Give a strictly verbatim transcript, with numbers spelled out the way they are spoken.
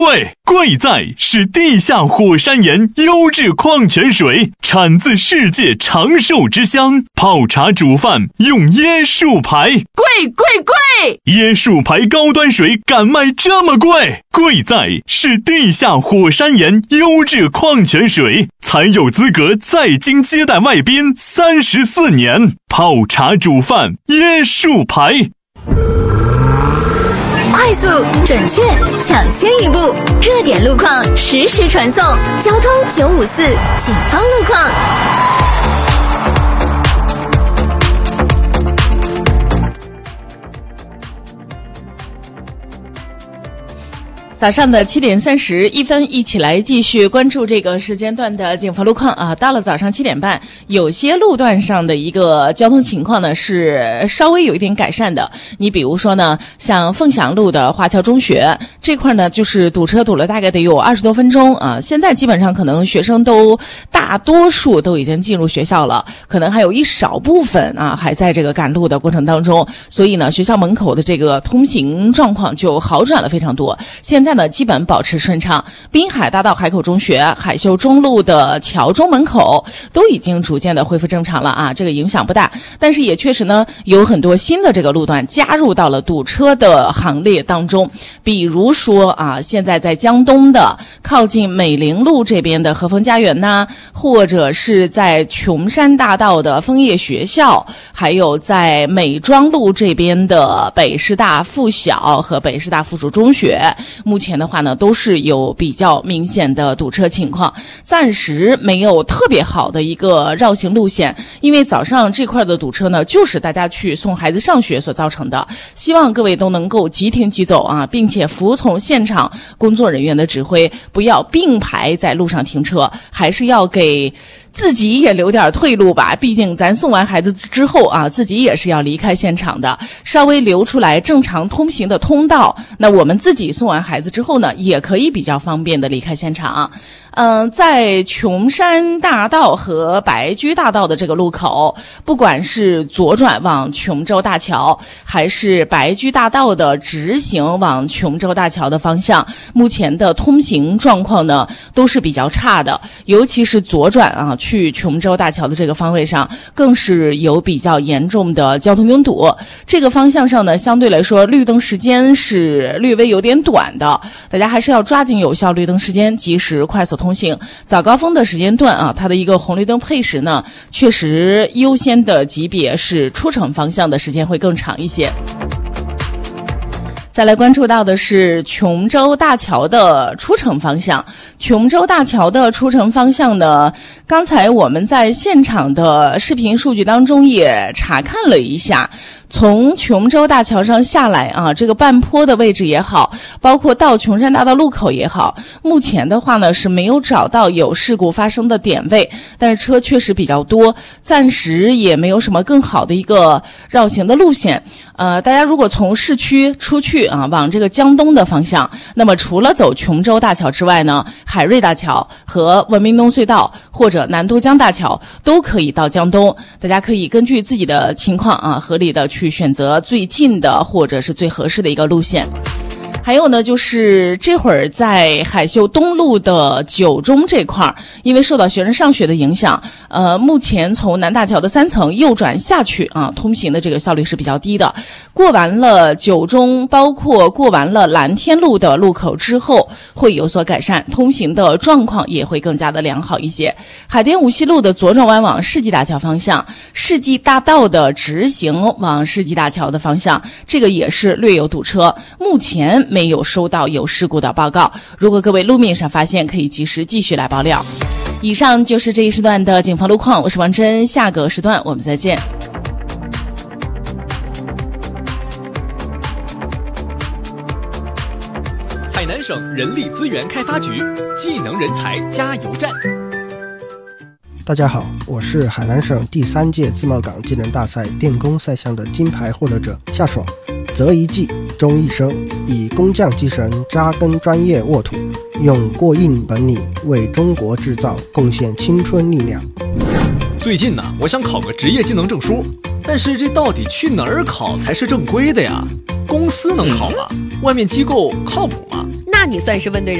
喂，贵在是地下火山岩优质矿泉水，产自世界长寿之乡，泡茶煮饭用椰树牌。 贵贵贵！ 椰树牌高端水敢卖这么贵？贵在是地下火山岩优质矿泉水，才有资格在京接待外宾三十四年。泡茶煮饭椰树牌。 快速、准确、抢先一步，热点路况实时传送。交通九五四，警方路况。 早上的七点三十一分，一起来继续关注这个时间段的警方路况啊。到了早上七点半，有些路段上的一个交通情况呢是稍微有一点改善的。你比如说呢，像凤翔路的华侨中学这块呢，就是堵车堵了大概得有二十多分钟啊。现在基本上可能学生都大多数都已经进入学校了，可能还有一少部分啊还在这个赶路的过程当中，所以呢，学校门口的这个通行状况就好转了非常多。现在呢基本保持顺畅，滨海大道海口中学、海秀中路的桥中门口都已经逐渐的恢复正常了啊，这个影响不大。但是也确实呢，有很多新的这个路段加入到了堵车的行列当中，比如说啊，现在在江东的靠近美陵路这边的和风家园呐，或者是在琼山大道的枫叶学校，还有在美庄路这边的北师大附小和北师大附属中学，目前的话呢，都是有比较明显的堵车情况，暂时没有特别好的一个绕行路线，因为早上这块的堵车呢，就是大家去送孩子上学所造成的。希望各位都能够即停即走啊，并且服从现场工作人员的指挥，不要并排在路上停车，还是要给自己也留点退路吧，毕竟咱送完孩子之后啊，自己也是要离开现场的，稍微留出来正常通行的通道，那我们自己送完孩子之后呢，也可以比较方便的离开现场。嗯，在琼山大道和白驹大道的这个路口，不管是左转往琼州大桥，还是白驹大道的直行往琼州大桥的方向，目前的通行状况呢都是比较差的，尤其是左转啊去琼州大桥的这个方位上，更是有比较严重的交通拥堵。这个方向上呢，相对来说绿灯时间是略微有点短的，大家还是要抓紧有效绿灯时间，及时快速通行。早高峰的时间段啊，它的一个红绿灯配时呢，确实优先的级别是出城方向的时间会更长一些。再来关注到的是琼州大桥的出城方向。琼州大桥的出城方向呢，刚才我们在现场的视频数据当中也查看了一下，从琼州大桥上下来啊，这个半坡的位置也好，包括到琼山大道路口也好，目前的话呢是没有找到有事故发生的点位，但是车确实比较多，暂时也没有什么更好的一个绕行的路线。呃，大家如果从市区出去啊，往这个江东的方向，那么除了走琼州大桥之外呢，海瑞大桥和文明东隧道或者南都江大桥都可以到江东，大家可以根据自己的情况啊，合理的去选择最近的或者是最合适的一个路线。还有呢，就是这会儿在海秀东路的九中这块儿，因为受到学生上学的影响，呃，目前从南大桥的三层右转下去啊，通行的这个效率是比较低的。过完了九中，包括过完了蓝天路的路口之后，会有所改善，通行的状况也会更加的良好一些。海淀无锡路的左转弯往世纪大桥方向，世纪大道的直行往世纪大桥的方向，这个也是略有堵车，目前没有收到有事故的报告，如果各位路面上发现，可以及时继续来爆料。以上就是这一时段的警方路况，我是王真，下个时段我们再见。 海南省人力资源开发局技能人才加油站。 大家好，我是海南省第三届自贸港技能大赛电工赛项的金牌获得者夏爽。择一技终一生，以工匠精神扎根专业沃土，用过硬本领为中国制造贡献青春力量。 最近呢，我想考个职业技能证书，但是这到底去哪儿考才是正规的呀？公司能考吗？外面机构靠谱吗？ 那那你算是问对人。